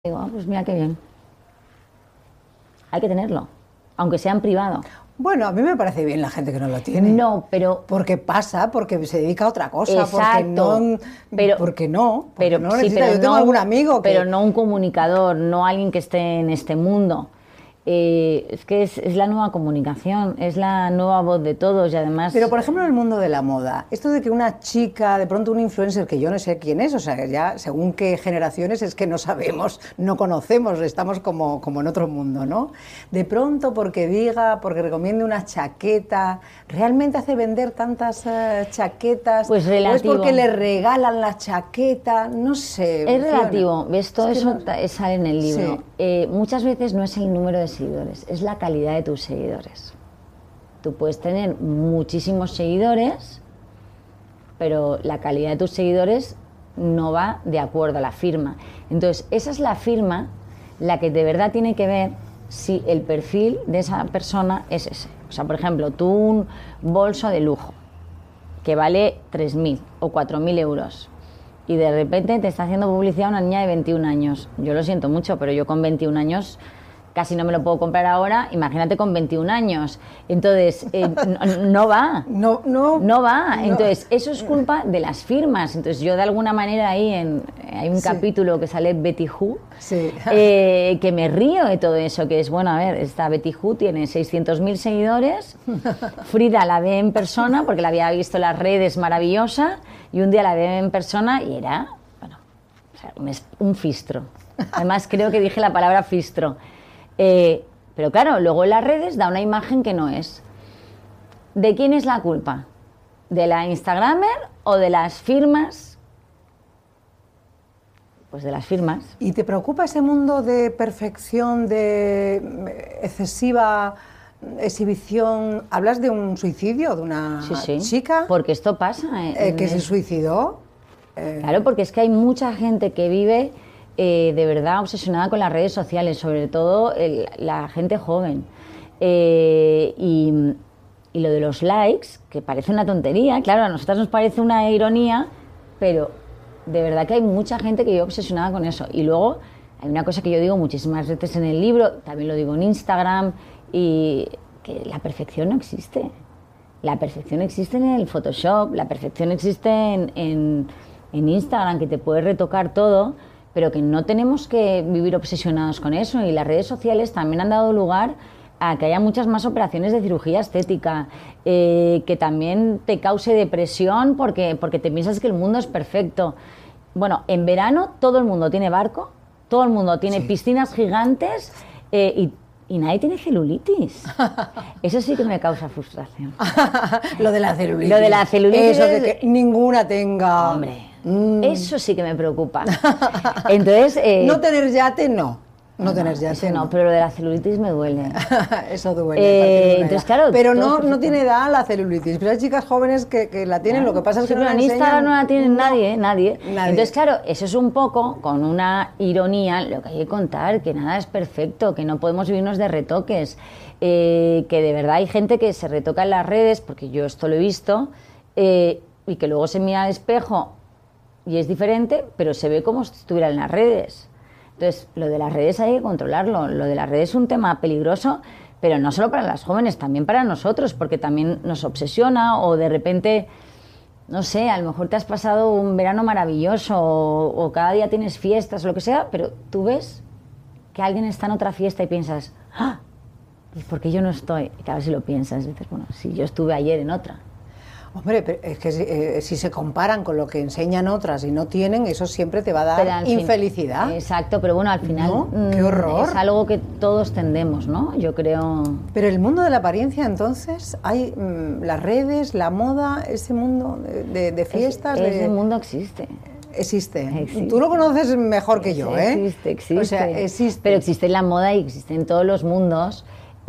Digo, pues mira qué bien. Hay que tenerlo, aunque sea en privado. Bueno, a mí me parece bien la gente que no lo tiene. No, pero... Porque pasa, porque se dedica a otra cosa, Exacto, porque no sí, necesita. pero Yo tengo no algún amigo que... pero no un comunicador, no alguien que esté en este mundo. Es que es la nueva comunicación, es la nueva voz de todos y además... Pero, por ejemplo, en el mundo de la moda, esto de que una chica, de pronto un influencer que yo no sé quién es, o sea, ya según qué generaciones es que no sabemos, no conocemos, estamos como en otro mundo, ¿no? De pronto, porque diga, porque recomiende una chaqueta, ¿realmente hace vender tantas chaquetas? Pues ¿O es relativo. porque le regalan la chaqueta? No sé. Es relativo, ¿ves? Todo Es que eso no- sale en el libro. Sí. Muchas veces no es el número de seguidores, es la calidad de tus seguidores. Tú puedes tener muchísimos seguidores, pero la calidad de tus seguidores no va de acuerdo a la firma. Entonces, esa es la firma la que de verdad tiene que ver si el perfil de esa persona es ese. O sea, por ejemplo, tú un bolso de lujo que vale 3.000 o 4.000 euros y de repente te está haciendo publicidad una niña de 21 años. Yo lo siento mucho, pero yo con 21 años casi no me lo puedo comprar ahora, imagínate con 21 años. Entonces, no va. No va. No. Entonces, eso es culpa de las firmas. Entonces, yo de alguna manera ahí hay un capítulo que sale Betty Who, Sí. que me río de todo eso, que es, bueno, a ver, esta Betty Who tiene 600.000 seguidores, Frida la ve en persona, porque la había visto en las redes maravillosa, y un día la ve en persona y era, bueno, o sea, un fistro. Además, creo que dije la palabra fistro. Pero claro, luego en las redes da una imagen que no es. ¿De quién es la culpa? ¿De la Instagramer o de las firmas? Pues de las firmas. ¿Y te preocupa ese mundo de perfección, de excesiva exhibición? ¿Hablas de un suicidio de una chica? Porque esto pasa. ¿Que se suicidó? Claro, porque es que hay mucha gente que vive de verdad obsesionada con las redes sociales, sobre todo la gente joven. Y lo de los likes, que parece una tontería, claro, a nosotros nos parece una ironía, pero de verdad que hay mucha gente que vive obsesionada con eso. Y luego hay una cosa que yo digo muchísimas veces en el libro, también lo digo en Instagram, y que la perfección no existe. La perfección existe en el Photoshop, la perfección existe en Instagram, que te puedes retocar todo, pero que no tenemos que vivir obsesionados con eso. Y las redes sociales también han dado lugar a que haya muchas más operaciones de cirugía estética, que también te cause depresión porque te piensas que el mundo es perfecto. Bueno, en verano todo el mundo tiene barco, todo el mundo tiene piscinas gigantes y nadie tiene celulitis. Eso sí que me causa frustración. Lo de la celulitis. Lo de la celulitis. Eso de que ninguna tenga. Hombre, eso sí que me preocupa. Entonces, no tener yate, no. No tener yate, no, pero lo de la celulitis me duele. Eso duele. Entonces, claro, pero no tiene edad la celulitis. Pero hay chicas jóvenes que la tienen, lo que pasa es que no la enseñan. En Instagram no la tiene nadie. Nadie. Entonces, claro, eso es un poco, con una ironía, lo que hay que contar, que nada es perfecto, que no podemos vivirnos de retoques, que de verdad hay gente que se retoca en las redes, porque yo esto lo he visto, y que luego se mira al espejo y es diferente, pero se ve como si estuviera en las redes. Entonces, lo de las redes hay que controlarlo. Lo de las redes es un tema peligroso, pero no solo para las jóvenes, también para nosotros, porque también nos obsesiona o de repente, no sé, a lo mejor te has pasado un verano maravilloso o cada día tienes fiestas o lo que sea, pero tú ves que alguien está en otra fiesta y piensas, ¡ah! ¿Y por qué yo no estoy? Y claro, si lo piensas, dices, bueno, si yo estuve ayer en otra. Hombre, pero es que si se comparan con lo que enseñan otras y no tienen, eso siempre te va a dar infelicidad. Exacto, pero bueno, al final ¿No? ¡Qué horror! Es algo que todos tendemos, ¿no? Yo creo... Pero el mundo de la apariencia, entonces, hay las redes, la moda, ese mundo de fiestas... Ese mundo existe. Existe. Tú lo conoces mejor que yo, ¿eh? Existe. O sea, existe. Pero existe en la moda y existe en todos los mundos.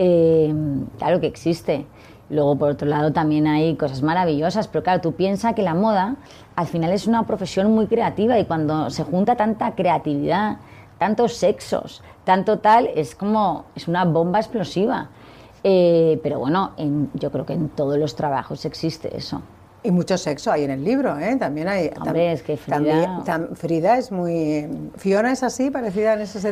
Claro que existe. Luego, por otro lado, también hay cosas maravillosas, pero claro, tú piensas que la moda al final es una profesión muy creativa y cuando se junta tanta creatividad, tantos sexos, tanto tal, es una bomba explosiva. Pero bueno, yo creo que en todos los trabajos existe eso. Y mucho sexo hay en el libro, ¿eh? También hay... Hombre, es que Frida... Frida es muy... ¿Fiona es así, parecida en ese